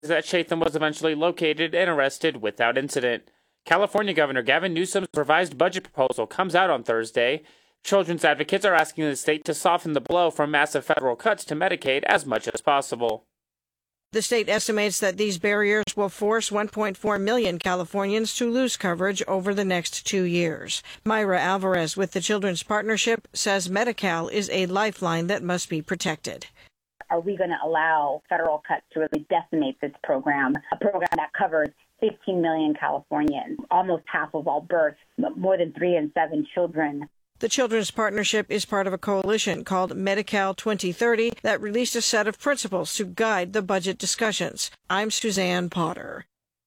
that Chatham was eventually located and arrested without incident. California Governor Gavin Newsom's revised budget proposal comes out on Thursday. Children's advocates are asking the state to soften the blow from massive federal cuts to Medicaid as much as possible. The state estimates that these barriers will force 1.4 million Californians to lose coverage over the next 2 years. Myra Alvarez with the Children's Partnership says Medi-Cal is a lifeline that must be protected. Are we going to allow federal cuts to really decimate this program, a program that covers 15 million Californians, almost half of all births, more than 3 in 7 children? The Children's Partnership is part of a coalition called Medi-Cal 2030 that released a set of principles to guide the budget discussions. I'm Suzanne Potter.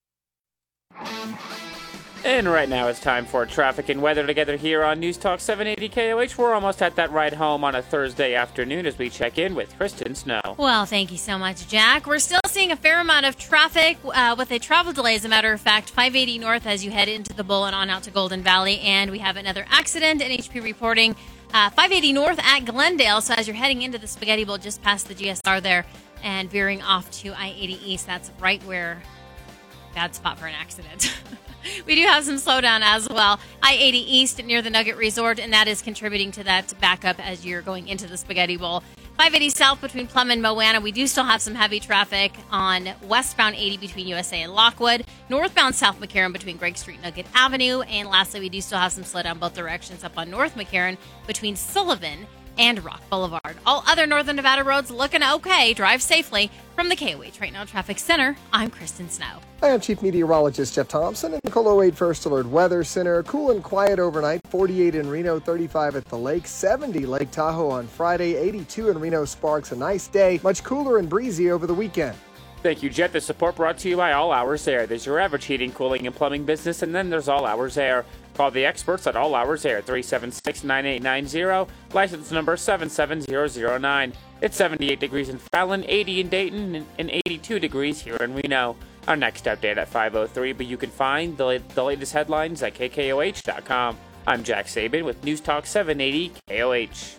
And right now it's time for traffic and weather together here on News Talk 780 KOH. We're almost at that ride home on a Thursday afternoon as we check in with Kristen Snow. Well, thank you so much, Jack. We're still seeing a fair amount of traffic with a travel delay, as a matter of fact. 580 north as you head into the Bull and on out to Golden Valley. And we have another accident, NHP reporting 580 north at Glendale. So as you're heading into the Spaghetti Bowl just past the GSR there and veering off to I-80 East, that's right where bad spot for an accident. We do have some slowdown as well. I-80 East near the Nugget Resort, and that is contributing to that backup as you're going into the Spaghetti Bowl. 580 South between Plum and Moana. We do still have some heavy traffic on westbound 80 between USA and Lockwood. Northbound South McCarran between Gregg Street and Nugget Avenue. And lastly, we do still have some slowdown both directions up on North McCarran between Sullivan and Rock Boulevard. All other Northern Nevada roads looking okay. Drive safely. From the KOH Right Now Traffic Center, I'm Kristen Snow. Hi, I'm Chief Meteorologist Jeff Thompson in the Colo 8 First Alert Weather Center. Cool and quiet overnight, 48 in Reno, 35 at the lake, 70 Lake Tahoe on Friday, 82 in Reno Sparks. A nice day, much cooler and breezy over the weekend. Thank you, Jet. The support brought to you by All Hours Air. There's your average heating, cooling, and plumbing business, and then there's All Hours Air. Call the experts at All Hours Air, 376-9890, license number 77009. It's 78 degrees in Fallon, 80 in Dayton, and 82 degrees here in Reno. Our next update at 5:03, but you can find the latest headlines at KKOH.com. I'm Jack Saban with News Talk 780 KOH.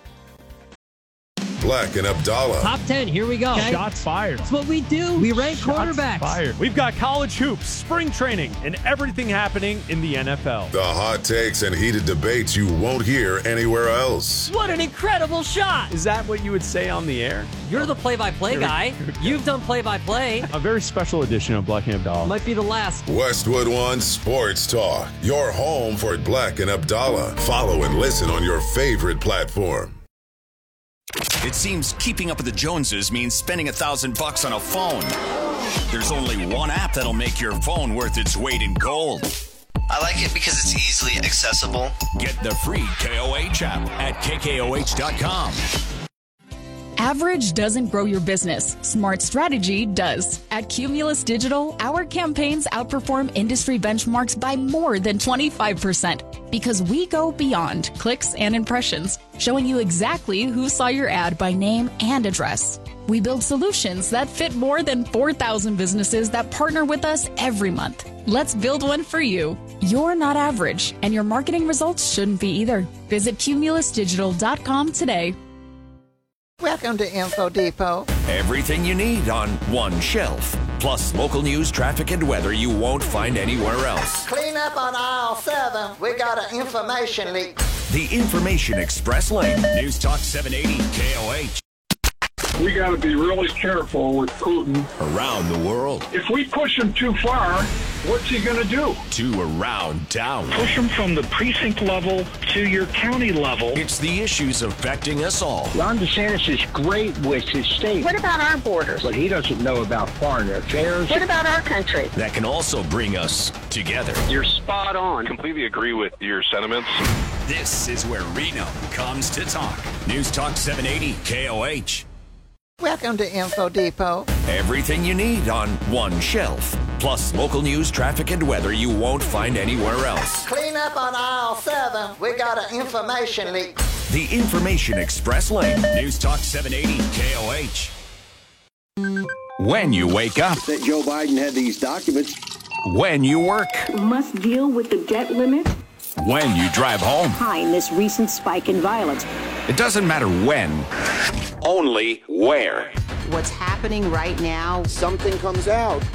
Black and Abdallah. Top 10, here we go. Okay. Shots fired. That's what we do. We rank quarterbacks. Fired. We've got college hoops, spring training, and everything happening in the NFL. The hot takes and heated debates you won't hear anywhere else. What an incredible shot. Is that what you would say on the air? You're the play-by-play guy. You've done play-by-play. A very special edition of Black and Abdallah. Might be the last. Westwood One Sports Talk. Your home for Black and Abdallah. Follow and listen on your favorite platform. It seems keeping up with the Joneses means spending $1,000 on a phone. There's only one app that'll make your phone worth its weight in gold. I like it because it's easily accessible. Get the free KOH app at KKOH.com. Average doesn't grow your business. Smart strategy does. At Cumulus Digital, our campaigns outperform industry benchmarks by more than 25% because we go beyond clicks and impressions, showing you exactly who saw your ad by name and address. We build solutions that fit more than 4,000 businesses that partner with us every month. Let's build one for you. You're not average, and your marketing results shouldn't be either. Visit cumulusdigital.com today. Welcome to Info Depot. Everything you need on one shelf. Plus local news, traffic, and weather you won't find anywhere else. Clean up on aisle 7. We got an information leak. The Information Express Lane. News Talk 780 KOH. We got to be really careful with Putin. Around the world. If we push him too far, what's he going to do? To around town. Push him from the precinct level to your county level. It's the issues affecting us all. Ron DeSantis is great with his state. What about our borders? But he doesn't know about foreign affairs. What about our country? That can also bring us together. You're spot on. Completely agree with your sentiments. This is where Reno comes to talk. News Talk 780 KOH. Welcome to Info Depot. Everything you need on one shelf. Plus local news, traffic, and weather you won't find anywhere else. Clean up on aisle 7. We got an information leak. The Information Express Lane. News Talk 780 KOH. When you wake up. That Joe Biden had these documents. When you work. Must deal with the debt limit. When you drive home. Behind this recent spike in violence. It doesn't matter when, only where. what's happening right now. Something comes out